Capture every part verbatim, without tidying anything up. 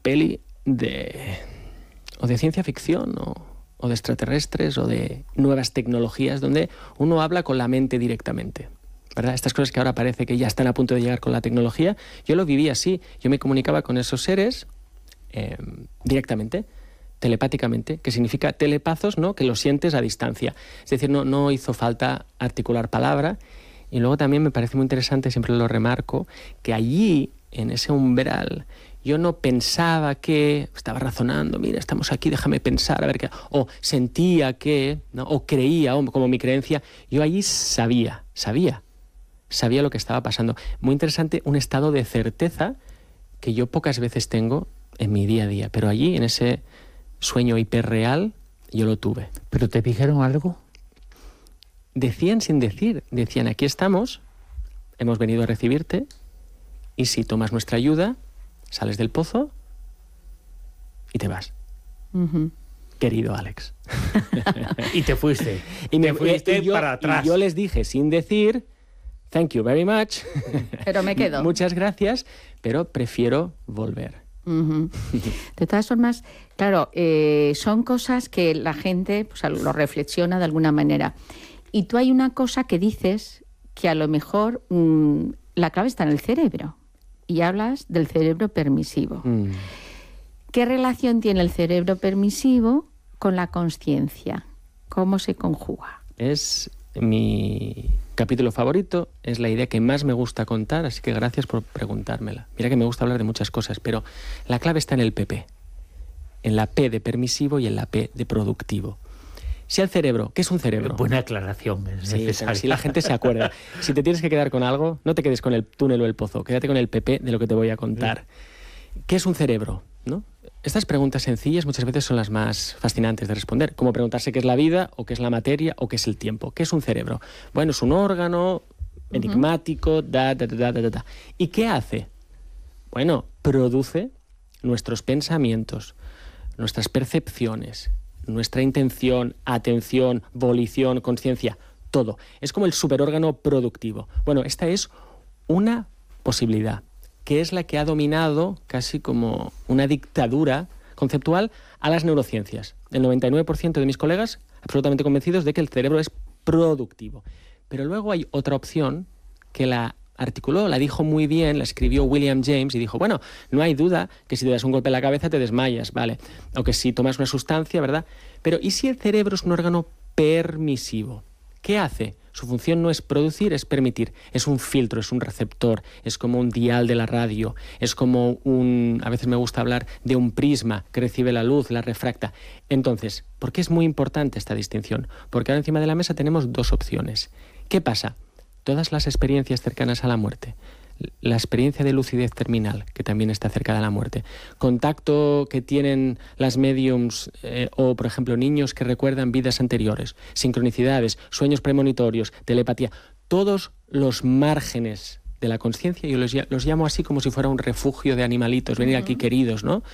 peli de o de ciencia ficción o, o de extraterrestres o de nuevas tecnologías donde uno habla con la mente directamente, ¿verdad? Estas cosas que ahora parece que ya están a punto de llegar con la tecnología, yo lo viví así. Yo me comunicaba con esos seres eh, directamente, telepáticamente, que significa telepazos, ¿no? Que lo sientes a distancia. Es decir, no, no hizo falta articular palabra. Y luego también me parece muy interesante, siempre lo remarco, que allí, en ese umbral, yo no pensaba que, estaba razonando, mira, estamos aquí, déjame pensar, a ver qué, o sentía que, ¿no? O creía, o como mi creencia, yo allí sabía, sabía, sabía lo que estaba pasando. Muy interesante, un estado de certeza que yo pocas veces tengo en mi día a día, pero allí, en ese sueño hiperreal, yo lo tuve. ¿Pero te dijeron algo? Decían sin decir, decían, aquí estamos, hemos venido a recibirte, y si tomas nuestra ayuda, sales del pozo y te vas. Uh-huh. Querido Alex. Y te fuiste. Y me te fuiste y yo, para atrás. Y yo les dije, sin decir, thank you very much. Pero me quedo. Muchas gracias, pero prefiero volver. Uh-huh. De todas formas, claro, eh, son cosas que la gente pues, lo reflexiona de alguna manera. Y tú hay una cosa que dices que a lo mejor mmm, la clave está en el cerebro. Y hablas del cerebro permisivo. Mm. ¿Qué relación tiene el cerebro permisivo con la consciencia? ¿Cómo se conjuga? Es mi capítulo favorito, es la idea que más me gusta contar, así que gracias por preguntármela. Mira que me gusta hablar de muchas cosas, pero la clave está en el P P. En la P de permisivo y en la P de productivo. Si el cerebro, ¿qué es un cerebro? Buena aclaración, es sí, necesaria. Si la gente se acuerda. Si te tienes que quedar con algo, no te quedes con el túnel o el pozo, quédate con el P P de lo que te voy a contar. Sí. ¿Qué es un cerebro? ¿No? Estas preguntas sencillas muchas veces son las más fascinantes de responder, como preguntarse qué es la vida, o qué es la materia, o qué es el tiempo. ¿Qué es un cerebro? Bueno, es un órgano enigmático, da, da, da, da, da, da. ¿Y qué hace? Bueno, produce nuestros pensamientos, nuestras percepciones, nuestra intención, atención, volición, conciencia, todo. Es como el superórgano productivo. Bueno, esta es una posibilidad, que es la que ha dominado casi como una dictadura conceptual a las neurociencias. El noventa y nueve por ciento de mis colegas absolutamente convencidos de que el cerebro es productivo. Pero luego hay otra opción que la articuló, la dijo muy bien, la escribió William James y dijo, bueno, no hay duda que si te das un golpe en la cabeza te desmayas, ¿vale? O que si tomas una sustancia, ¿verdad? Pero ¿y si el cerebro es un órgano permisivo? ¿Qué hace? Su función no es producir, es permitir. Es un filtro, es un receptor, es como un dial de la radio, es como un... A veces me gusta hablar de un prisma que recibe la luz, la refracta. Entonces, ¿por qué es muy importante esta distinción? Porque ahora encima de la mesa tenemos dos opciones. ¿Qué pasa? Todas las experiencias cercanas a la muerte, la experiencia de lucidez terminal, que también está cerca de la muerte, contacto que tienen las médiums eh, o, por ejemplo, niños que recuerdan vidas anteriores, sincronicidades, sueños premonitorios, telepatía, todos los márgenes de la conciencia, yo los, los llamo así como si fuera un refugio de animalitos, venid aquí queridos, ¿no?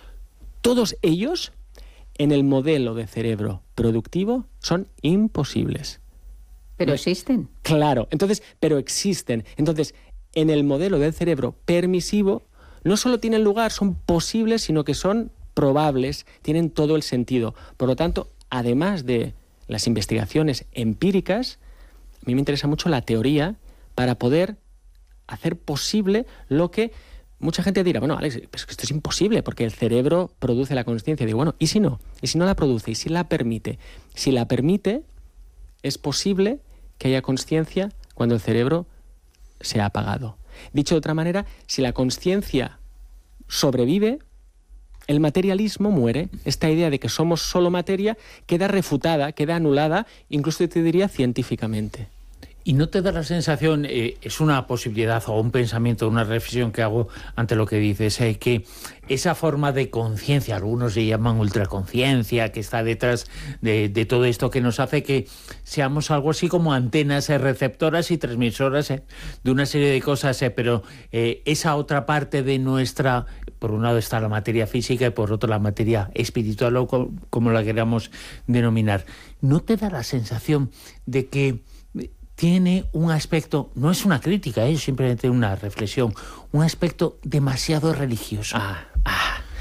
Todos ellos, en el modelo de cerebro productivo, son imposibles. Pero existen. Claro, entonces, pero existen. Entonces, en el modelo del cerebro permisivo, no solo tienen lugar, son posibles, sino que son probables, tienen todo el sentido. Por lo tanto, además de las investigaciones empíricas, a mí me interesa mucho la teoría para poder hacer posible lo que mucha gente dirá, bueno, Alex, pues esto es imposible porque el cerebro produce la consciencia. Digo, bueno, ¿y si no? ¿Y si no la produce? ¿Y si la permite? Si la permite, es posible que haya consciencia cuando el cerebro se ha apagado. Dicho de otra manera, si la consciencia sobrevive, el materialismo muere. Esta idea de que somos solo materia queda refutada, queda anulada, incluso te diría científicamente. ¿Y no te da la sensación, eh, es una posibilidad o un pensamiento, una reflexión que hago ante lo que dices, eh, que esa forma de conciencia, algunos le llaman ultraconciencia, que está detrás de, de todo esto, que nos hace que seamos algo así como antenas eh, receptoras y transmisoras eh, de una serie de cosas, eh, pero eh, esa otra parte de nuestra, por un lado está la materia física y por otro la materia espiritual o como, como la queramos denominar, ¿no te da la sensación de que tiene un aspecto, no es una crítica, es simplemente una reflexión, un aspecto demasiado religioso? Ah, ah.